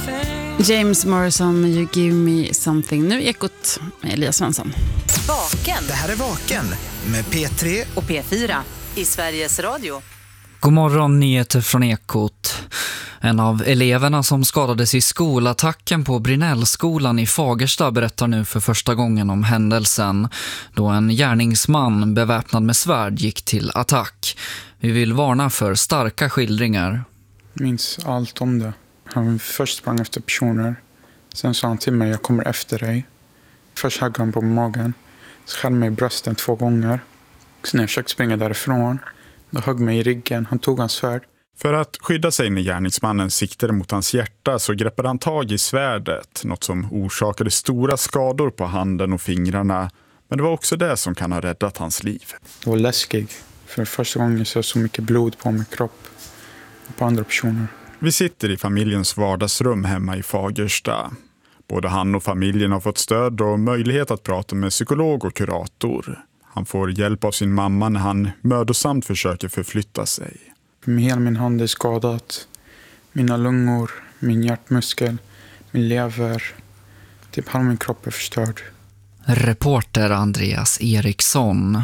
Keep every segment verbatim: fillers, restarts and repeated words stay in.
James Morrison, You Give Me Something. Nu Ekot med Elias Svensson. Vaken. Det här är Vaken med P tre och P fyra i Sveriges Radio. God morgon, nyheter från Ekot. En av eleverna som skadades i skolattacken på Brinellskolan i Fagersta berättar nu för första gången om händelsen då en gärningsman beväpnad med svärd gick till attack. Vi vill varna för starka skildringar. Jag minns allt om det. Han först sprang efter personer. Sen sa han till mig, jag kommer efter dig. Först högg han på magen. Så skär mig i brösten två gånger. Så när jag försökte springa därifrån, då högg mig i ryggen. Han tog hans svärd. För att skydda sig när gärningsmannen siktade mot hans hjärta så greppade han tag i svärdet. Något som orsakade stora skador på handen och fingrarna. Men det var också det som kan ha räddat hans liv. Det var läskigt. För första gången så så mycket blod på min kropp. Och på andra personer. Vi sitter i familjens vardagsrum hemma i Fagersta. Både han och familjen har fått stöd och möjlighet att prata med psykolog och kurator. Han får hjälp av sin mamma när han mödosamt försöker förflytta sig. Hela min hand är skadad. Mina lungor, min hjärtmuskel, min lever. Typ halva min kropp är förstörd. Reporter Andreas Eriksson.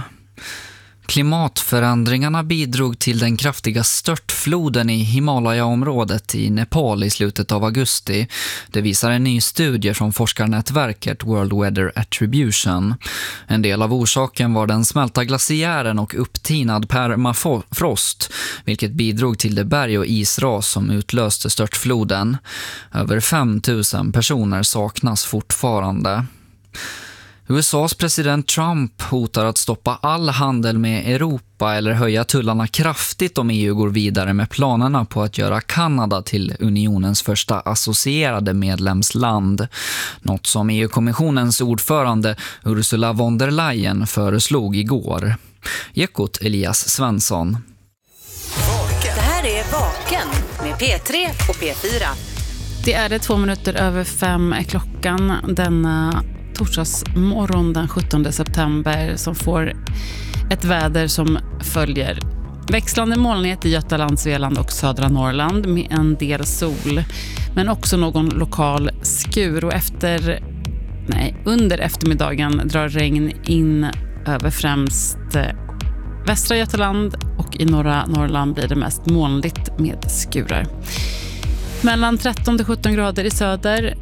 Klimatförändringarna bidrog till den kraftiga störtfloden i Himalaya-området i Nepal i slutet av augusti. Det visar en ny studie från forskarnätverket World Weather Attribution. En del av orsaken var den smälta glaciären och upptinad permafrost, vilket bidrog till det berg- och isras som utlöste störtfloden. Över fem tusen personer saknas fortfarande. U S A:s president Trump hotar att stoppa all handel med Europa eller höja tullarna kraftigt om E U går vidare med planerna på att göra Kanada till unionens första associerade medlemsland. Något som E U-kommissionens ordförande Ursula von der Leyen föreslog igår. Ekot Elias Svensson. Det här är Vaken med P tre och P fyra. Det är det två minuter över fem är klockan denna torsdagsmorgon den sjuttonde september som får ett väder som följer växlande molnighet i Götaland, Svealand och södra Norrland med en del sol men också någon lokal skur och efter nej, under eftermiddagen drar regn in över främst västra Götaland och i norra Norrland blir det mest molnigt med skurar. Mellan tretton till sjutton grader i söder.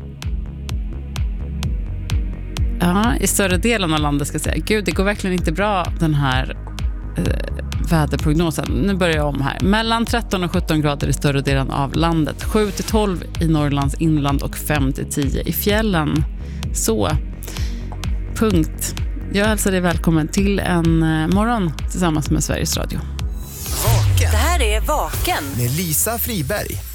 Ja, i större delen av landet ska jag säga. Gud, det går verkligen inte bra den här eh, väderprognosen. Nu börjar jag om här. Mellan tretton och sjutton grader i större delen av landet. sju till tolv i Norrlands inland och fem till tio i fjällen. Så, punkt. Jag hälsar dig välkommen till en eh, morgon tillsammans med Sveriges Radio. Vaken. Det här är Vaken med Lisa Friberg.